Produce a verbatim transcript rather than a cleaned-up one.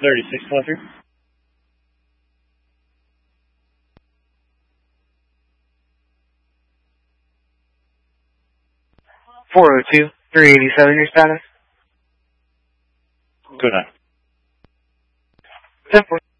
thirty-six Fletcher. four oh two, three eighty-seven, your status? Good night. ten four.